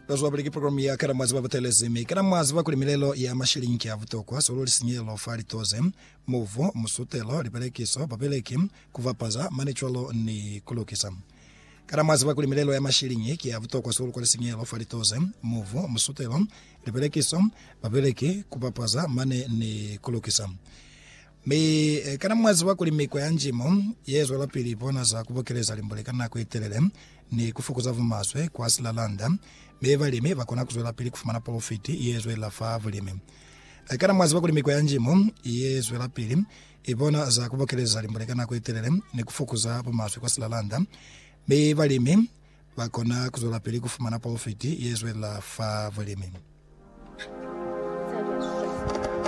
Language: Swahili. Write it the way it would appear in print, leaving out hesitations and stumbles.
Tazwabuliki programu ya Karamazi Babatelezimi. Karamazi bakuli milelo ya mashilingi ya vutokwa sololi sinyelo fali toze movo musutelo lipelekiso babeleki kuvapaza manicholo ni kulukisa. Karamazi bakuli milelo ya mashilingi ya vutokwa sololi sinyelo fali toze movo musutelo lipelekiso babeleki kuvapaza mane ni kulukisa. Karamazi bakuli mikwa ya njimo yezo la pili bona za kubokeleza limbolekana kuitelele ni kufukuza vumaswe kwa silalanda mevalimi bakona kuzola pili kufumana profiti yezo la favulimi. Karamazi bakuli mikwa ya njimo yezo la pili ibona za kubokeleza limbolekana kuitelele ni kufukuza vumaswe kwa silalanda mevalimi bakona kuzola pili kufumana profiti yezo la favulimi.